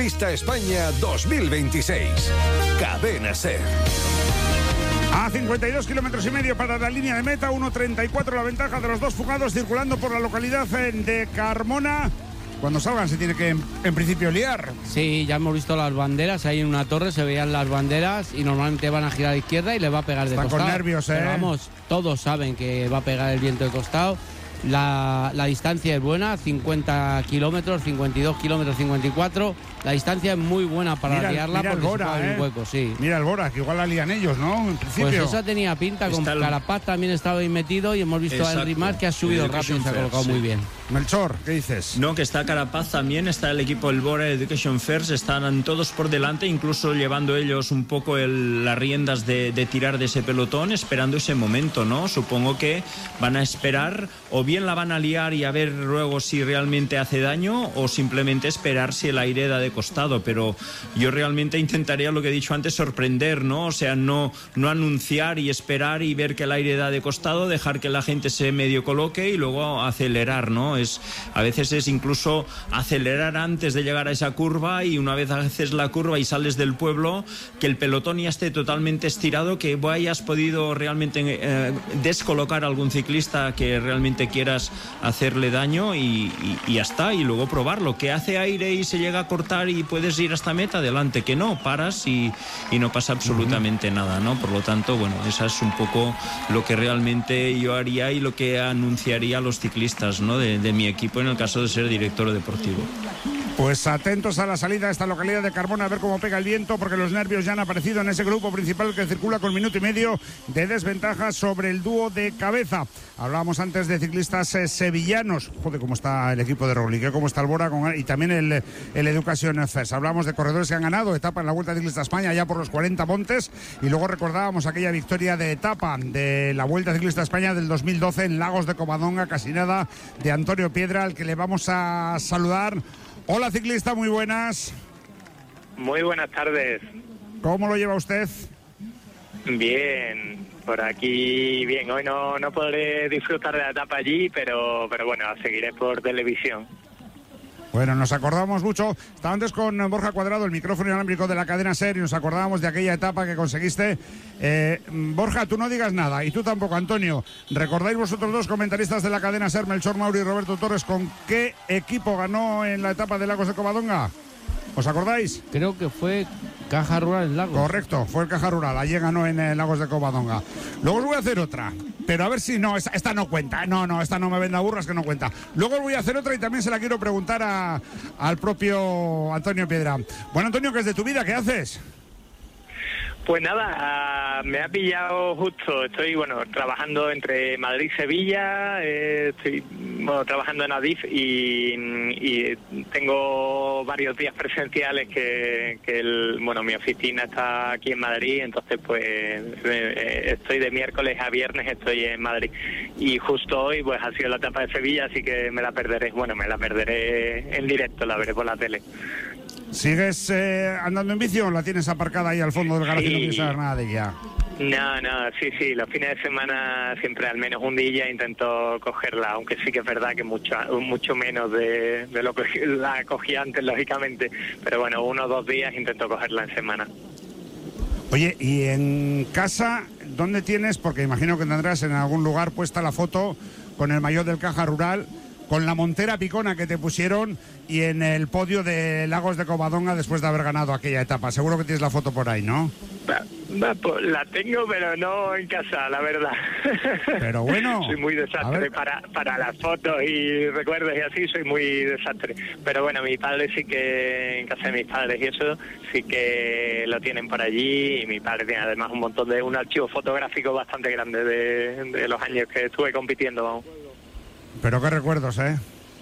Pista España 2026. Cadena SER. A 52 kilómetros y medio para la línea de meta, 1.34 la ventaja de los dos fugados circulando por la localidad de Carmona. Cuando salgan se tiene que, en principio, liar. Sí, ya hemos visto las banderas, ahí en una torre se veían las banderas y normalmente van a girar a izquierda y le va a pegar de costado. Están con nervios, Pero vamos, todos saben que va a pegar el viento de costado. La distancia es buena, 50 kilómetros, 52 kilómetros, 54. La distancia es muy buena para liarla porque Bora, se puede un hueco, sí. Mira el Bora, que igual la lían ellos, ¿no? En principio. Pues esa tenía pinta, con Carapaz también estaba ahí metido y hemos visto a Henry Mas que ha subido rápido y se ha colocado muy bien. Melchor, ¿qué dices? No, que está Carapaz también, está el equipo del Bora Education First, están todos por delante, incluso llevando ellos un poco las riendas de tirar de ese pelotón, esperando ese momento, ¿no? Supongo que van a esperar, o bien la van a liar y a ver luego si realmente hace daño, o simplemente esperar si el aire da de costado, pero yo realmente intentaría, lo que he dicho antes, sorprender, ¿no? O sea, no anunciar y esperar y ver que el aire da de costado, dejar que la gente se medio coloque y luego acelerar, ¿no? A veces es incluso acelerar antes de llegar a esa curva, y una vez haces la curva y sales del pueblo, que el pelotón ya esté totalmente estirado, que hayas podido realmente descolocar a algún ciclista que realmente quieras hacerle daño y ya está, y luego probarlo, que hace aire y se llega a cortar y puedes ir hasta meta, adelante, que no, paras y no pasa absolutamente nada, ¿no? Por lo tanto, bueno, esa es un poco lo que realmente yo haría y lo que anunciaría a los ciclistas, ¿no? De mi equipo en el caso de ser director deportivo. Pues atentos a la salida de esta localidad de Carmona, a ver cómo pega el viento, porque los nervios ya han aparecido en ese grupo principal que circula con minuto y medio de desventaja sobre el dúo de cabeza. Hablábamos antes de ciclistas sevillanos. Joder, cómo está el equipo de Roglic, cómo está el Bora y también el Education First. Hablamos de corredores que han ganado etapa en la Vuelta Ciclista España ya por los 40 montes, y luego recordábamos aquella victoria de etapa de la Vuelta Ciclista España del 2012 en Lagos de Covadonga, casi nada, de Antonio Piedra, al que le vamos a saludar. Hola, ciclista, muy buenas. Muy buenas tardes. ¿Cómo lo lleva usted? Bien, por aquí bien. Hoy no podré disfrutar de la etapa allí, pero bueno, seguiré por televisión. Bueno, nos acordamos mucho. Estaba antes con Borja Cuadrado, el micrófono inalámbrico de la cadena SER, y nos acordábamos de aquella etapa que conseguiste. Borja, tú no digas nada, y tú tampoco, Antonio. ¿Recordáis vosotros dos, comentaristas de la cadena SER, Melchor Mauri y Roberto Torres, con qué equipo ganó en la etapa de Lagos de Covadonga? ¿Os acordáis? Creo que fue Caja Rural en Lagos. Correcto, fue el Caja Rural, allí ganó en Lagos de Covadonga. Luego os voy a hacer otra, pero a ver si no, esta no cuenta. No, esta no me venda burras, que no cuenta. Luego os voy a hacer otra y también se la quiero preguntar al propio Antonio Piedra. Bueno, Antonio, ¿qué es de tu vida? ¿Qué haces? Pues nada, me ha pillado justo. Estoy, trabajando entre Madrid y Sevilla. Estoy trabajando en Adif y tengo varios días presenciales que mi oficina está aquí en Madrid. Entonces, pues estoy de miércoles a viernes, estoy en Madrid. Y justo hoy, pues ha sido la etapa de Sevilla, así que me la perderé. Bueno, me la perderé en directo, la veré por la tele. ¿Sigues andando en bici o la tienes aparcada ahí al fondo del garaje y no quieres saber nada de ella? No, sí, los fines de semana siempre al menos un día intento cogerla, aunque sí que es verdad que mucho menos de lo que la cogí antes, lógicamente, pero bueno, 1 o 2 días intento cogerla en semana. Oye, ¿y en casa dónde tienes? Porque imagino que tendrás en algún lugar puesta la foto con el maillot del Caja Rural, con la montera picona que te pusieron y en el podio de Lagos de Covadonga después de haber ganado aquella etapa. Seguro que tienes la foto por ahí, ¿no? Pues la tengo, pero no en casa, la verdad. Pero bueno. Soy muy desastre para las fotos y recuerdos y así, soy muy desastre. Pero bueno, mi padre sí que, en casa de mis padres y eso, sí que lo tienen por allí. Y mi padre tiene además un archivo fotográfico bastante grande de los años que estuve compitiendo, vamos. Pero qué recuerdos, ¿eh?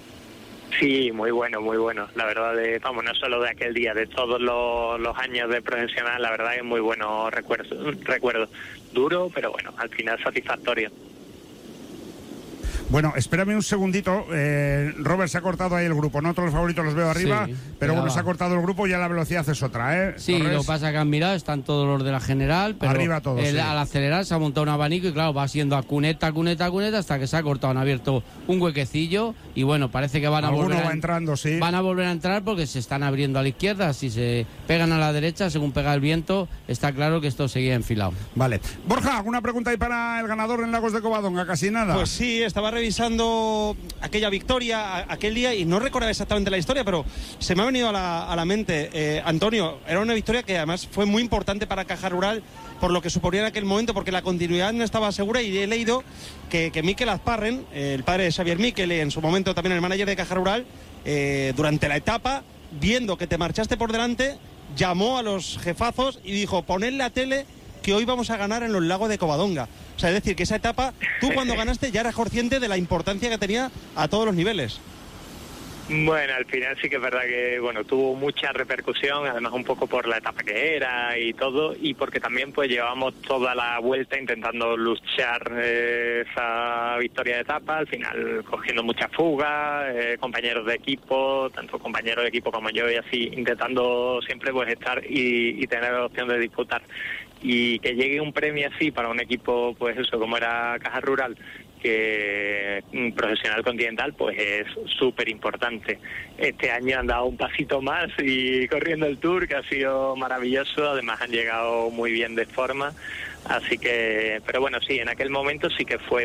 Sí, muy bueno, la verdad, no solo de aquel día, de todos los años de profesional, la verdad es muy bueno recuerdo. Duro, pero bueno, al final satisfactorio. Bueno, espérame un segundito. Robert, se ha cortado ahí el grupo. No todos los favoritos los veo arriba, Sí, pero bueno, se ha cortado el grupo y ya la velocidad es otra, ¿eh? Sí, Torres. lo que pasa es que han mirado, están todos los de la general, pero Arriba todos, sí. al acelerar se ha montado un abanico y claro, va siendo a cuneta hasta que se ha cortado, han abierto un huequecillo y bueno, parece que van a Alguno volver va entrando, sí. Van a volver a entrar porque se están abriendo a la izquierda, si se pegan a la derecha, según pega el viento, está claro que esto seguía enfilado. Vale. Borja, ¿alguna pregunta ahí para el ganador en Lagos de Covadonga? Casi nada. Pues sí, estaba revisando aquella victoria aquel día y no recordaba exactamente la historia, pero se me ha venido a la mente. Antonio, era una victoria que además fue muy importante para Caja Rural por lo que suponía en aquel momento, porque la continuidad no estaba segura, y he leído que Mikel Azparren, el padre de Xavier Mikel, en su momento también el manager de Caja Rural, durante la etapa, viendo que te marchaste por delante, llamó a los jefazos y dijo: poned la tele que hoy vamos a ganar en los Lagos de Covadonga. O sea, es decir, que esa etapa, tú cuando ganaste ya eras consciente de la importancia que tenía a todos los niveles. Bueno, al final sí que es verdad que bueno, tuvo mucha repercusión, además un poco por la etapa que era y todo, y porque también pues llevamos toda la vuelta intentando luchar esa victoria de etapa, al final cogiendo muchas fugas, compañeros de equipo, tanto compañeros de equipo como yo, y así intentando siempre pues estar y tener la opción de disputar. Y que llegue un premio así para un equipo, pues eso, como era Caja Rural, que profesional continental, pues es súper importante. Este año han dado un pasito más y corriendo el Tour, que ha sido maravilloso, además han llegado muy bien de forma, así que, pero bueno, sí, en aquel momento sí que fue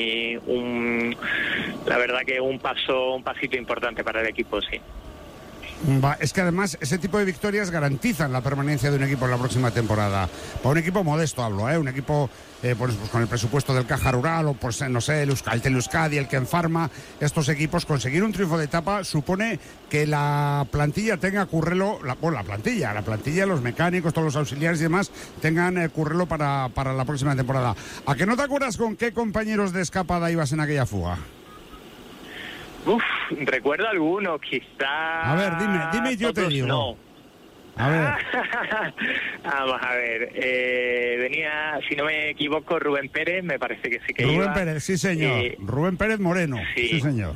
la verdad que un pasito importante para el equipo, sí. Es que además ese tipo de victorias garantizan la permanencia de un equipo en la próxima temporada. Para un equipo modesto hablo, un equipo pues con el presupuesto del Caja Rural o pues no sé, el Teleuskadi, el Ken Pharma, estos equipos, conseguir un triunfo de etapa supone que la plantilla tenga currelo, la plantilla, los mecánicos, todos los auxiliares y demás tengan currelo para la próxima temporada. ¿A que no te acuerdas con qué compañeros de escapada ibas en aquella fuga? Recuerdo algunos, quizá. A ver, dime y yo te digo. No. A ver. Vamos a ver. Venía, si no me equivoco, Rubén Pérez, me parece que sí que iba. Rubén Pérez, sí señor. Rubén Pérez Moreno, sí señor.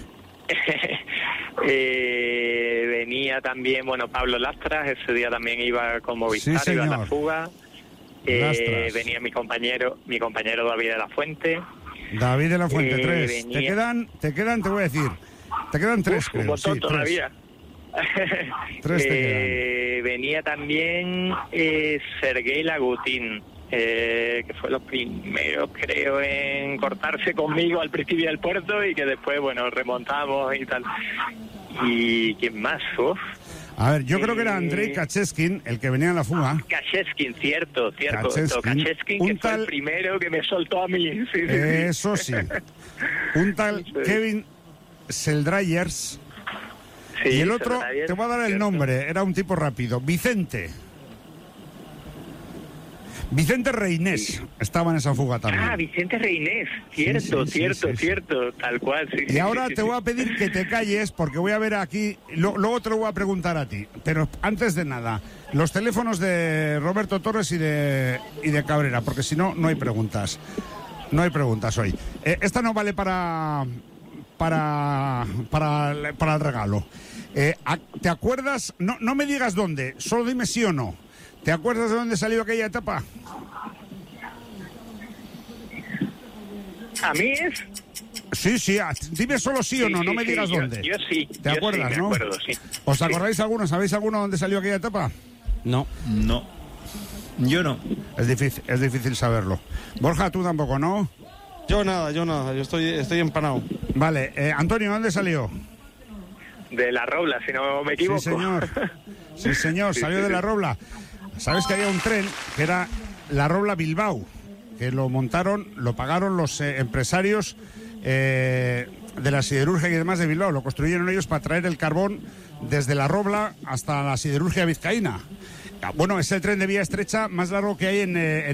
Venía también, bueno, Pablo Lastras, ese día también iba con Movistar, sí, iba a la fuga. Venía mi compañero David de la Fuente. David de la Fuente, 3. Venía... Te quedan, te voy a decir. Te quedan 3, creo. Un montón todavía. 3 te quedan. Venía también Sergei Lagutin, que fue los primeros, creo, en cortarse conmigo al principio del puerto y que después, bueno, remontamos y tal. ¿Y quién más? A ver, yo creo que era Andrei Kacheskin, el que venía en la fuga. Kacheskin, cierto. Kacheskin, que fue el primero que me soltó a mí. Sí. Eso sí. Un tal Kevin Seldryers. Sí, y el otro, te voy a dar el nombre, era un tipo rápido. Vicente Reinés estaba en esa fuga también. Vicente Reinés, cierto, tal cual. Sí, y ahora te voy a pedir que te calles porque voy a ver aquí, luego te lo voy a preguntar a ti. Pero antes de nada, los teléfonos de Roberto Torres y de Cabrera, porque si no, no hay preguntas. No hay preguntas hoy. Esta no vale para el regalo. ¿Te acuerdas? No me digas dónde, solo dime sí o no. ¿Te acuerdas de dónde salió aquella etapa? ¿A mí es? Sí, dime solo sí o no, no me digas dónde. Yo sí. ¿Te acuerdas, sí, no? Me acuerdo, sí. ¿Os acordáis alguno? ¿Sabéis alguno dónde salió aquella etapa? No. Yo no. Es difícil saberlo. Borja, tú tampoco, ¿no? Yo nada, yo estoy empanado. Vale, Antonio, ¿dónde salió? De La Robla, si no me equivoco. Sí, señor, salió de La Robla. Sabes que había un tren que era La Robla Bilbao, que lo pagaron los empresarios de la siderurgia y demás de Bilbao. Lo construyeron ellos para traer el carbón desde La Robla hasta la siderurgia vizcaína. Bueno, es el tren de vía estrecha más largo que hay en